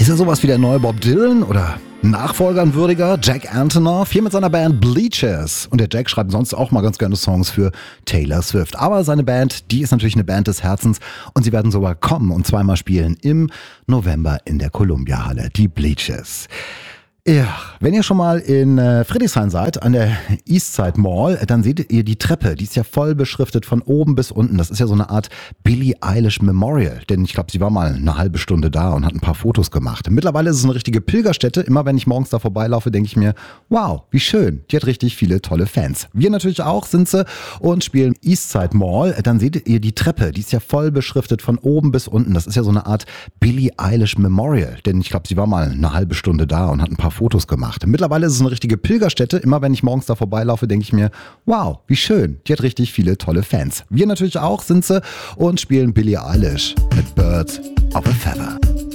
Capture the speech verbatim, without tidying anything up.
er sowas wie der neue Bob Dylan oder Nachfolger ein würdiger? Jack Antonoff, hier mit seiner Band Bleachers. Und der Jack schreibt sonst auch mal ganz gerne Songs für Taylor Swift. Aber seine Band, die ist natürlich eine Band des Herzens und sie werden sogar kommen und zweimal spielen im November in der Columbia-Halle, die Bleachers. Ja, wenn ihr schon mal in äh, Friedrichshain seid, an der Eastside Mall, dann seht ihr die Treppe. Die ist ja voll beschriftet von oben bis unten. Das ist ja so eine Art Billie Eilish Memorial. Denn ich glaube, sie war mal eine halbe Stunde da und hat ein paar Fotos gemacht. Mittlerweile ist es eine richtige Pilgerstätte. Immer wenn ich morgens da vorbeilaufe, denke ich mir, wow, wie schön. Die hat richtig viele tolle Fans. Wir natürlich auch, sind sie, und spielen Eastside Mall. Dann seht ihr die Treppe. Die ist ja voll beschriftet von oben bis unten. Das ist ja so eine Art Billie Eilish Memorial. Denn ich glaube, sie war mal eine halbe Stunde da und hat ein paar Fotos gemacht. Mittlerweile ist es eine richtige Pilgerstätte. Immer wenn ich morgens da vorbeilaufe, denke ich mir, wow, wie schön. Die hat richtig viele tolle Fans. Wir natürlich auch, sind sie, und spielen Billie Eilish mit Birds of a Feather.